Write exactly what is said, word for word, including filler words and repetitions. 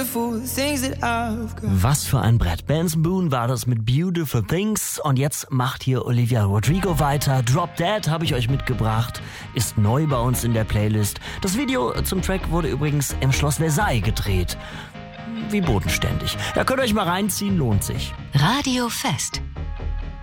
beautiful things that I've got. Was für ein Brett. Benson Boone war das mit Beautiful Things. Und jetzt macht hier Olivia Rodrigo weiter. Drop Dead habe ich euch mitgebracht. Ist neu bei uns in der Playlist. Das Video zum Track wurde übrigens im Schloss Versailles gedreht. Wie bodenständig. Da könnt ihr euch mal reinziehen, lohnt sich. Radio Fest.